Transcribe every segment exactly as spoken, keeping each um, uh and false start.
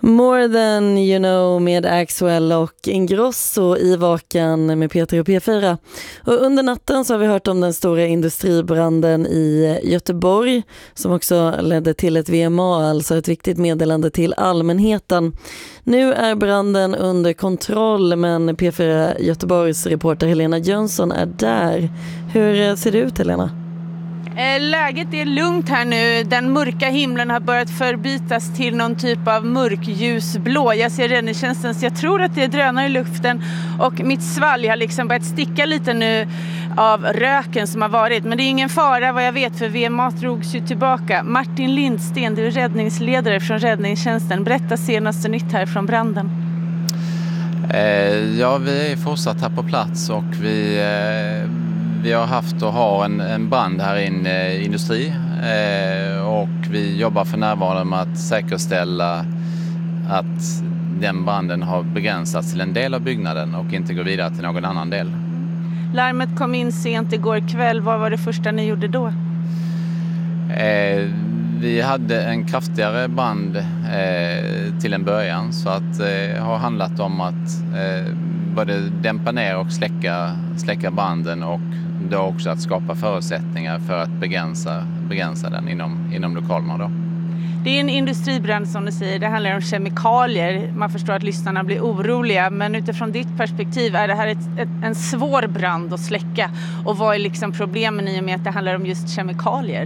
More than you know med Axwell och Ingrosso i Vaken med P tre och P fyra. Och under natten så har vi hört om den stora industribranden i Göteborg som också ledde till ett V M A, alltså ett viktigt meddelande till allmänheten. Nu är branden under kontroll, men P fyra Göteborgs reporter Helena Jönsson är där. Hur ser det ut, Helena? Läget är lugnt här nu. Den mörka himlen har börjat förbytas till någon typ av mörkljusblå. Jag ser räddningstjänsten, så jag tror att det är drönare i luften. Och mitt svalg har liksom börjat sticka lite nu av röken som har varit. Men det är ingen fara vad jag vet, för V M A drogs ju tillbaka. Martin Lindsten, du är räddningsledare från räddningstjänsten. Berätta senaste nytt här från branden. Eh, ja, vi är fortsatt här på plats och vi... Eh... Vi har haft och har en, en brand här i en eh, industri eh, och vi jobbar för närvarande med att säkerställa att den branden har begränsats till en del av byggnaden och inte går vidare till någon annan del. Larmet kom in sent igår kväll. Vad var det första ni gjorde då? Eh, vi hade en kraftigare brand eh, till en början, så att det eh, har handlat om att eh, både dämpa ner och släcka, släcka branden och då också att skapa förutsättningar för att begränsa, begränsa den inom, inom lokalerna då. Det är en industribrand som du säger, det handlar om kemikalier. Man förstår att lyssnarna blir oroliga, men utifrån ditt perspektiv är det här ett, ett, en svår brand att släcka. Och vad är liksom problemen i och med att det handlar om just kemikalier?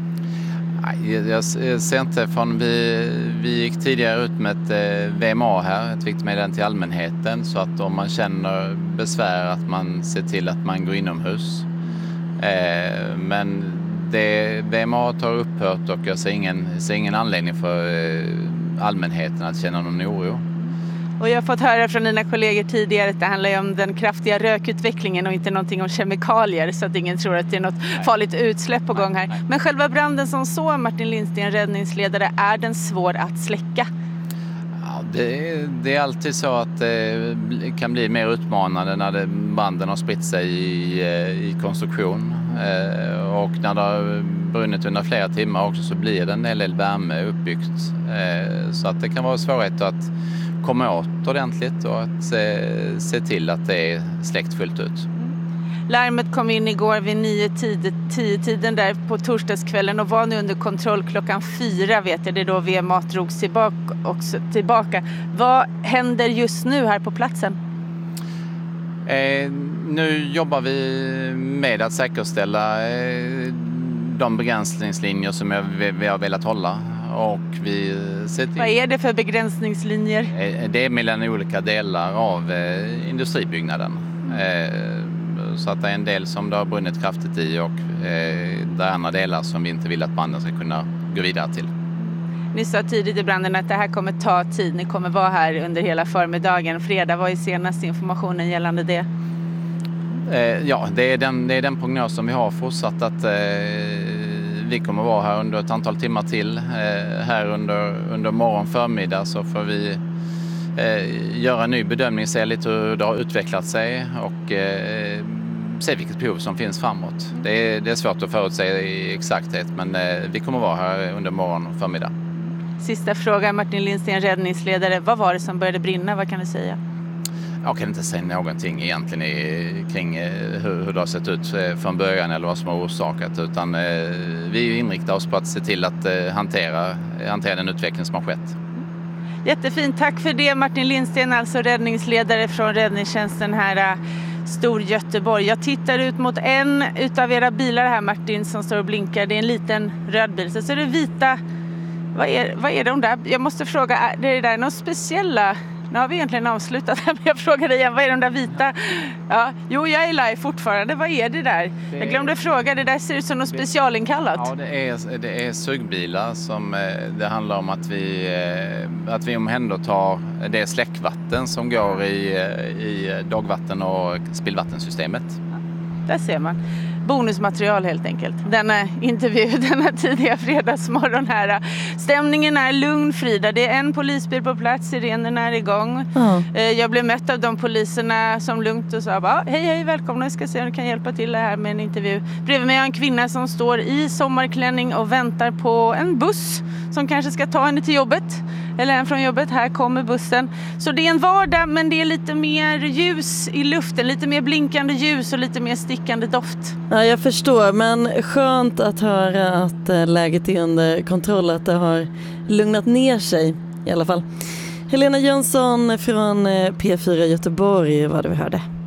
Jag, jag ser inte från, vi, vi gick tidigare ut med ett eh, V M A här, ett viktigt meddelande till allmänheten, så att om man känner besvär att man ser till att man går inomhus. Eh, men det V M A har upphört och jag ser ingen, ser ingen anledning för eh, allmänheten att känna någon oro. Och jag har fått höra från dina kollegor tidigare att det handlar om den kraftiga rökutvecklingen och inte någonting om kemikalier, så att ingen tror att det är något Nej. farligt utsläpp på gång här. Nej. Men själva branden som så, Martin Lindsten, räddningsledare, är den svår att släcka? Ja, det, det är alltid så att det kan bli mer utmanande när det, branden har spritt sig i, i konstruktion. Och när det har brunnit under flera timmar också så blir det en del värme uppbyggt. Så att det kan vara svårighet att komma åt ordentligt och att se, se till att det är släckt fullt ut. Larmet kom in igår vid nio tio tiden där på torsdagskvällen och var nu under kontroll klockan fyra, vet jag. Det är då V M A drogs tillbaka, också tillbaka. Vad händer just nu här på platsen? Eh, nu jobbar vi med att säkerställa eh, de begränsningslinjer som vi, vi har velat hålla. Och vi ser till... Vad är det för begränsningslinjer? Det är mellan olika delar av eh, industribyggnaden. Eh, så att det är en del som det har brunnit kraftigt i och eh, det är andra delar som vi inte vill att branden ska kunna gå vidare till. Ni sa tidigt i branden att det här kommer ta tid. Ni kommer vara här under hela förmiddagen. Fredag, vad är senaste informationen gällande det? Eh, ja, det är, den, det är den prognos som vi har fortsatt att eh, vi kommer vara här under ett antal timmar till. Eh, här under, under morgon förmiddag så får vi eh, göra en ny bedömning, se lite hur det har utvecklat sig och eh, se vilket behov som finns framåt. Det är, det är svårt att förutse i exakthet, men eh, vi kommer vara här under morgon och förmiddag. Sista fråga, Martin Lindsten, räddningsledare. Vad var det som började brinna? Vad kan du säga? Jag kan inte säga någonting egentligen i, kring hur, hur det har sett ut från början eller vad som har orsakat, utan eh, vi inriktar oss på att se till att eh, hantera, hantera den utveckling som har skett. Jättefint, tack för det Martin Lindsten, alltså räddningsledare från räddningstjänsten här Stor Göteborg. Jag tittar ut mot en utav era bilar här, Martin, som står och blinkar. Det är en liten röd bil, så är det vita. Vad är, vad är de där? Jag måste fråga, är det där någon speciella... Nu har vi egentligen avslutat här, men jag frågar dig igen, vad är de där vita? Ja, jo, jag är live fortfarande. Vad är det där? Det jag glömde fråga, det där ser ut som något specialinkallat. Ja, det är, det är sugbilar som det handlar om att vi, att vi omhändertar det släckvatten som går i, i dagvatten- och spillvattensystemet. Där ser man. Bonusmaterial helt enkelt. Denna intervju, denna tidiga fredagsmorgon här. Stämningen är lugn, Frida. Det är en polisbil på plats, sirenerna är igång. Mm. Jag blev mött av de poliserna som lugnt och sa bara, hej hej, välkomna, jag ska se om du kan hjälpa till det här med en intervju. Bredvid mig har en kvinna som står i sommarklänning och väntar på en buss som kanske ska ta henne till jobbet. eller hem från jobbet. Här kommer bussen. Så det är en vardag, men det är lite mer ljus i luften, lite mer blinkande ljus och lite mer stickande doft. Ja, jag förstår, men skönt att höra att läget är under kontroll, att det har lugnat ner sig i alla fall. Helena Jönsson från P fyra Göteborg var det vi hörde.